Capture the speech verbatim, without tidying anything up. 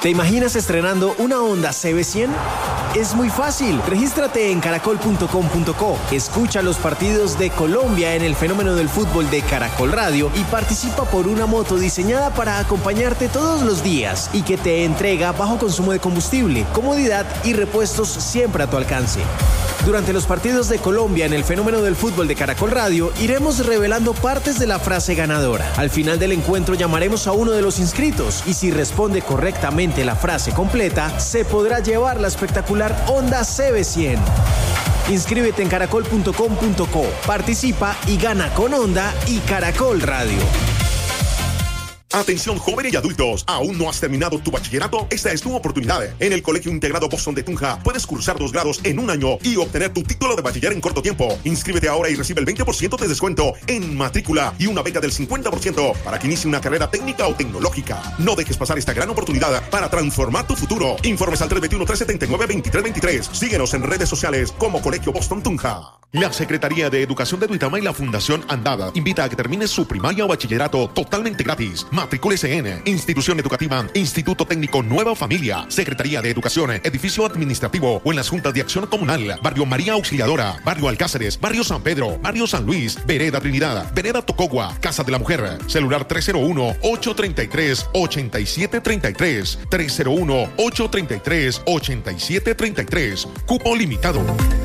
¿Te imaginas estrenando una Honda C B cien? Es muy fácil. Regístrate en caracol punto com punto co. Escucha los partidos de Colombia en el fenómeno del fútbol de Caracol Radio y participa por una moto diseñada para acompañarte todos los días y que te entrega bajo consumo de combustible, comodidad y repuestos siempre a tu alcance. Durante los partidos de Colombia en el fenómeno del fútbol de Caracol Radio, iremos revelando partes de la frase ganadora. Al final del encuentro llamaremos a uno de los inscritos y si responde correctamente la frase completa, se podrá llevar la espectacular Honda C B cien. Inscríbete en caracol punto com punto co, participa y gana con Honda y Caracol Radio. Atención jóvenes y adultos, ¿aún no has terminado tu bachillerato? Esta es tu oportunidad. En el Colegio Integrado Boston de Tunja puedes cursar dos grados en un año y obtener tu título de bachiller en corto tiempo. Inscríbete ahora y recibe el veinte por ciento de descuento en matrícula y una beca del cincuenta por ciento para que inicie una carrera técnica o tecnológica. No dejes pasar esta gran oportunidad para transformar tu futuro. Informes al tres dos uno, tres siete nueve, dos tres dos tres. Síguenos en redes sociales como Colegio Boston Tunja. La Secretaría de Educación de Duitama y la Fundación Andada invita a que termines su primaria o bachillerato totalmente gratis. Matricúlese en Institución Educativa, Instituto Técnico Nueva Familia, Secretaría de Educación, Edificio Administrativo o en las Juntas de Acción Comunal, Barrio María Auxiliadora, Barrio Alcáceres, Barrio San Pedro, Barrio San Luis, Vereda Trinidad, Vereda Tocogua, Casa de la Mujer, celular tres cero uno, ocho tres tres, ocho siete tres tres, tres cero uno, ocho tres tres, ocho siete tres tres, cupo limitado.